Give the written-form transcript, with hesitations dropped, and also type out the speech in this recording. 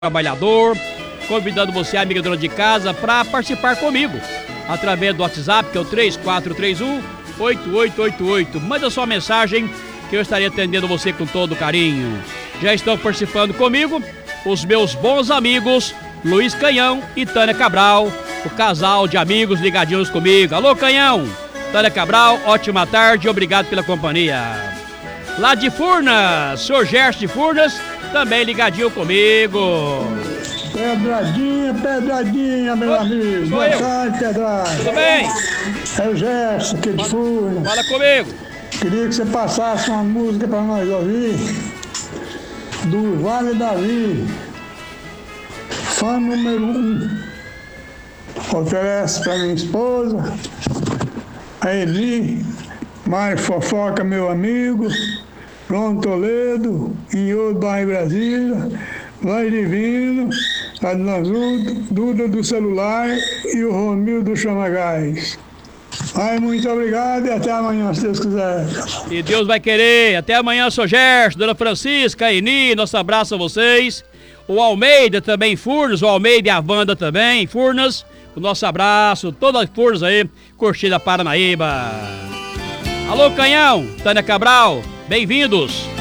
Trabalhador, convidando você, amiga dona de casa, para participar comigo através do WhatsApp, que é o 3431-8888. Manda sua mensagem que eu estarei atendendo você com todo carinho. Já estão participando comigo os meus bons amigos Luiz Canhão e Tânia Cabral, o casal de amigos ligadinhos comigo. Alô, Canhão, Tânia Cabral, ótima tarde, obrigado pela companhia. Lá de Furnas, senhor Gerson de Furnas, também ligadinho comigo. Pedradinha, meu amigo. Sou Boa eu. tarde, Pedradinha. Tudo bem? É o Gerson, aqui de Furnas. Fala comigo. Queria que você passasse uma música para nós ouvir, do Vale Davi, fã número 1. Oferece para minha esposa, a Eli, Mário Fofoca, meu amigo, João Toledo, Inho do Bairro Brasília, Vai Divino, Adnazul, Duda do Celular e o Romil do Chamagás. Ai, muito obrigado e até amanhã, se Deus quiser. E Deus vai querer. Até amanhã, seu Gerson, dona Francisca, Eni, nosso abraço a vocês. O Almeida também, Furnas, o Almeida e a Wanda também, Furnas. O nosso abraço, todas as Furnas aí, curtida Paranaíba. Alô, Canhão, Tânia Cabral, bem-vindos.